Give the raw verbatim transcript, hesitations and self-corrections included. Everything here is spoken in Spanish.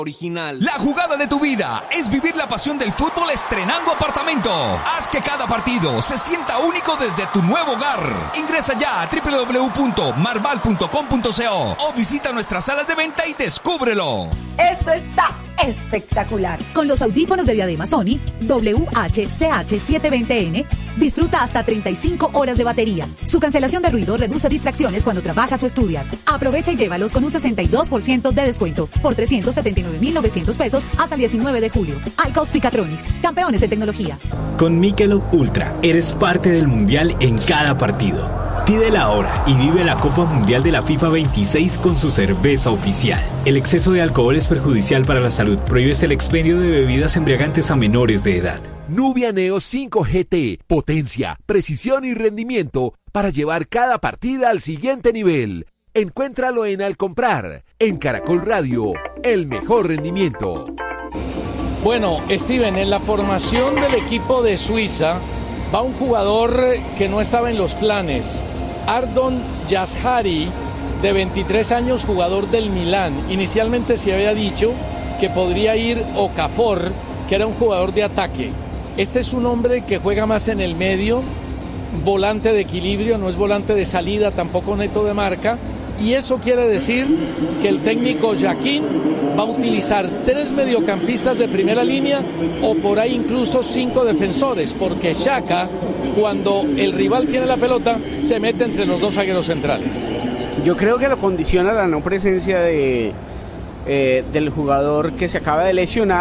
Original. La jugada de tu vida es vivir la pasión del fútbol estrenando apartamento. Haz que cada partido se sienta único desde tu nuevo hogar. Ingresa ya a doble u doble u doble u punto marval punto com punto co o visita nuestras salas de venta y descúbrelo. Esto está espectacular. Con los audífonos de Diadema Sony W H C H setecientos veinte N, disfruta hasta treinta y cinco horas de batería. Su cancelación de ruido reduce distracciones cuando trabajas o estudias. Aprovecha y llévalos con un sesenta y dos por ciento de descuento por trescientos setenta y nueve mil novecientos pesos hasta el diecinueve de julio. iCos Picatronics, campeones de tecnología. Con Michelob Ultra, eres parte del mundial en cada partido. Pídela ahora y vive la Copa Mundial de la FIFA veintiséis con su cerveza oficial. El exceso de alcohol es perjudicial para la salud. Prohíbes el expendio de bebidas embriagantes a menores de edad. Nubia Neo cinco G T. Potencia, precisión y rendimiento para llevar cada partida al siguiente nivel. Encuéntralo en Al Comprar. En Caracol Radio, el mejor rendimiento. Bueno, Steven, en la formación del equipo de Suiza va un jugador que no estaba en los planes. Ardon Yazhari, de veintitrés años, jugador del Milán. Inicialmente se había dicho que podría ir Okafor, que era un jugador de ataque. Este es un hombre que juega más en el medio, volante de equilibrio, no es volante de salida, tampoco neto de marca. Y eso quiere decir que el técnico Jaquín va a utilizar tres mediocampistas de primera línea o por ahí incluso cinco defensores, porque Xhaka, cuando el rival tiene la pelota, se mete entre los dos zagueros centrales. Yo creo que lo condiciona la no presencia de, eh, del jugador que se acaba de lesionar.